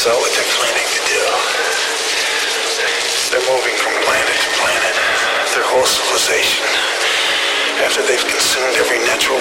So what they're planning to do, they're moving from planet to planet, their whole civilization. After they've consumed every natural